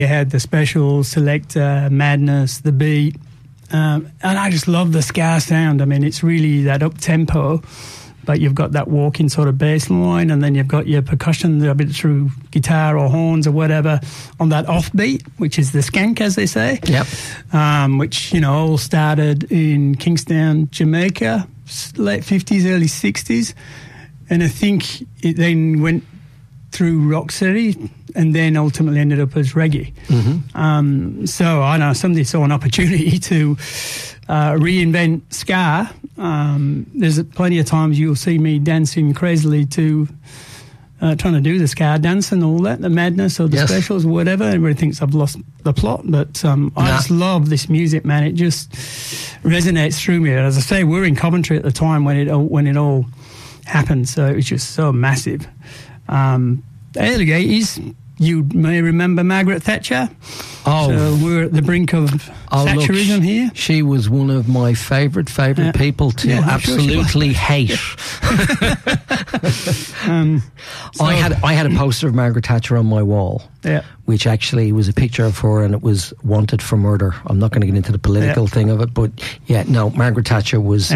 You had the Specials, Selector, Madness, The Beat, and I just love the ska sound. I mean, it's really that up-tempo, but you've got that walking sort of bass line, and then you've got your percussion, a bit through guitar or horns or whatever, on that offbeat, which is the skank, as they say. Yep. Which, all started in Kingstown, Jamaica, late 50s, early 60s. And I think it then went through Rocksteady and then ultimately ended up as reggae. Mm-hmm. So I know somebody saw an opportunity to reinvent ska. There's plenty of times you'll see me dancing crazily to trying to do the ska dance and all that, the Madness or the Specials or whatever. Everybody thinks I've lost the plot, but I just love this music, man. It just resonates through me. As I say, we were in Coventry at the time when it all happened, so it was just so massive. Early 80s, you may remember Margaret Thatcher. Oh, so we're at the brink of Thatcherism here. She was one of my favourite people to absolutely hate. I had a poster of Margaret Thatcher on my wall, which actually was a picture of her, and it was wanted for murder. I'm not going to get into the political thing of it, but Margaret Thatcher was,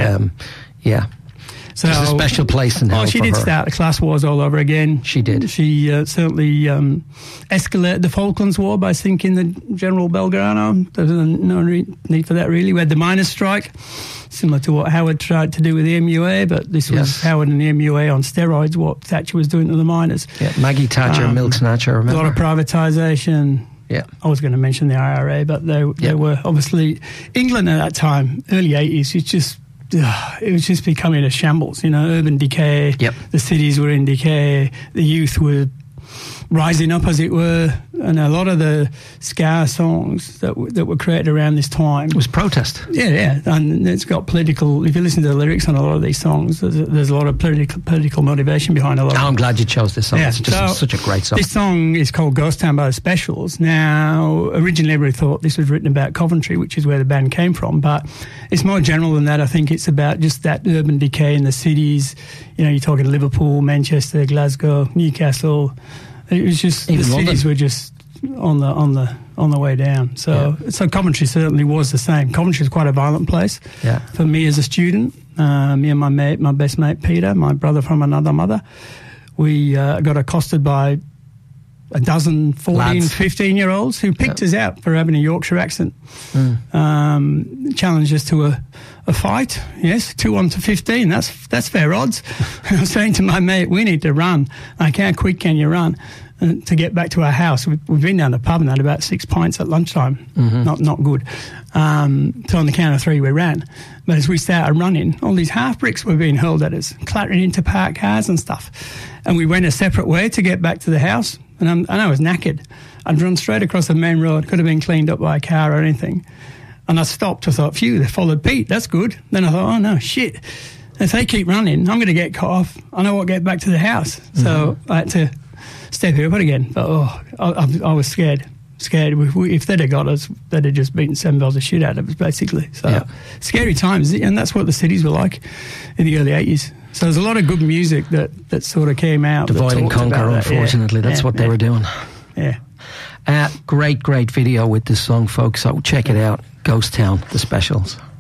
So there's a special place in hell for her. She did start the class wars all over again. She did. She certainly escalated the Falklands War by sinking the General Belgrano. There's no need for that, really. We had the miners' strike, similar to what Howard tried to do with the MUA, but this was Howard and the MUA on steroids, what Thatcher was doing to the miners. Yeah, Maggie Thatcher, milk snatcher, remember? A lot of privatisation. Yeah. I was going to mention the IRA, but they were obviously... England at that time, early 80s, it was just becoming a shambles, urban decay. Yep. The cities were in decay. The youth were rising up, as it were, and a lot of the ska songs that were created around this time was protest. Yeah, and it's got political. If you listen to the lyrics on a lot of these songs, there's a lot of political motivation behind a lot. I'm glad you chose this song. It's just such a great song. This song is called Ghost Town by the Specials. Now, originally everybody thought this was written about Coventry, which is where the band came from, but it's more general than that. I think it's about just that urban decay in the cities. You're talking Liverpool, Manchester, Glasgow, Newcastle. It was just even the London. Cities were just on the way down. So Coventry certainly was the same. Coventry is quite a violent place. Yeah. For me as a student, me and my best mate Peter, my brother from another mother, we got accosted by a dozen 14, Lads. 15-year-olds who picked us out for having a Yorkshire accent. Challenged us to a fight. Yes, 2-on-15. That's fair odds. I was saying to my mate, we need to run. Like, how quick can you run? To get back to our house. We've been down the pub and had about 6 pints at lunchtime. Mm-hmm. Not good. So on the count of 3 we ran. But as we started running, all these half bricks were being hurled at us, clattering into parked cars and stuff. And we went a separate way to get back to the house. And I was knackered. I'd run straight across the main road. Could have been cleaned up by a car or anything. And I stopped. I thought, phew, they followed Pete. That's good. Then I thought, oh no, shit. If they keep running, I'm going to get cut off. I know what, get back to the house. So I had to step it up again. But I was scared. If they'd have got us, they'd have just beaten 7 bells of shit out of us, basically. So scary times. And that's what the cities were like in the early 80s. So there's a lot of good music that sort of came out. Divide and conquer, unfortunately. That's what they were doing. Yeah. Great video with this song, folks. So check it out. Ghost Town, the Specials.